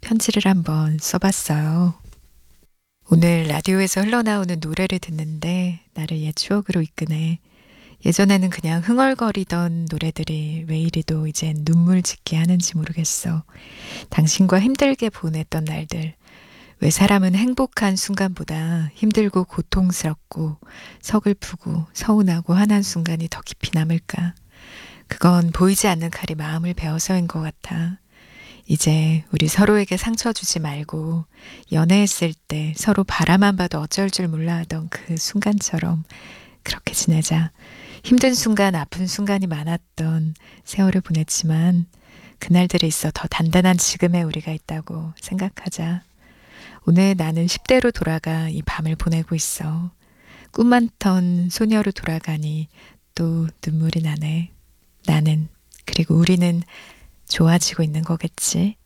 편지를 한번 써봤어요. 오늘 라디오에서 흘러나오는 노래를 듣는데 나를 옛 추억으로 이끄네. 예전에는 그냥 흥얼거리던 노래들이 왜 이리도 이젠 눈물 짓게 하는지 모르겠어. 당신과 힘들게 보냈던 날들. 왜 사람은 행복한 순간보다 힘들고 고통스럽고 서글프고 서운하고 화난 순간이 더 깊이 남을까? 그건 보이지 않는 칼이 마음을 베어서인 것 같아. 이제 우리 서로에게 상처 주지 말고 연애했을 때 서로 바라만 봐도 어쩔 줄 몰라 하던 그 순간처럼 그렇게 지내자. 힘든 순간, 아픈 순간이 많았던 세월을 보냈지만 그날들에 있어 더 단단한 지금의 우리가 있다고 생각하자. 오늘 나는 10대로 돌아가 이 밤을 보내고 있어. 꿈 많던 소녀로 돌아가니 또 눈물이 나네. 나는, 그리고 우리는 좋아지고 있는 거겠지.